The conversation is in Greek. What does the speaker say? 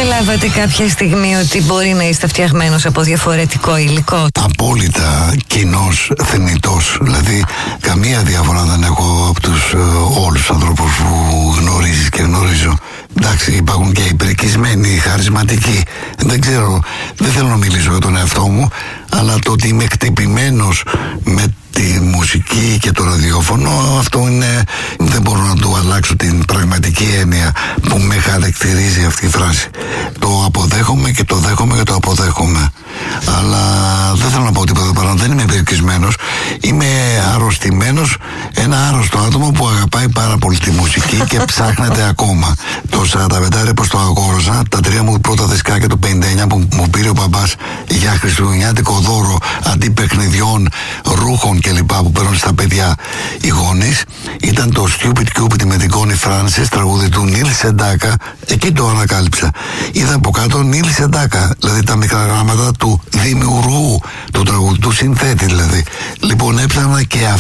καταλάβατε κάποια στιγμή ότι μπορεί να είστε φτιαγμένος από διαφορετικό υλικό? Απόλυτα κοινός θνητός. Δηλαδή καμία διαφορά δεν έχω από τους όλους τους ανθρώπους που γνωρίζεις και γνωρίζω. Εντάξει, υπάρχουν και οι πρικισμένοι, χαρισματικοί. Δεν ξέρω, δεν θέλω να μιλήσω για τον εαυτό μου, αλλά το ότι είμαι χτυπημένος με τη μουσική και το ραδιόφωνο, αυτό είναι, δεν μπορώ να το αλλάξω την πραγματική έννοια που με χαρακτηρίζει αυτή η φράση. Το αποδέχομαι και το δέχομαι και το αποδέχομαι. Αλλά δεν θέλω να πω τίποτα παρά, δεν είμαι πρικισμένος, είμαι αρρωστημένος, ένα άρρωστο άτομο που αγαπάει πάρα πολύ τη μουσική και ψάχνεται ακόμα. Το 45 πως το αγόρασα, τα 3 μου πρώτα δισκάκια του 59 που μου πήρε ο μπαμπάς για χριστουγεννιάτικο δώρο αντί παιχνιδιών, ρούχων κλπ. Που παίρνουν στα παιδιά οι γονείς, ήταν το Stupid Cupid με την Connie Francis, τραγούδι του Νίλ Σεντάκα. Εκεί το ανακάλυψα. Είδα από κάτω Νίλ Σεντάκα, δηλαδή τα μικρά γράμματα του δημιουργού του τραγούδι, του συνθέτη δηλαδή. Λοιπόν, έψαχνα και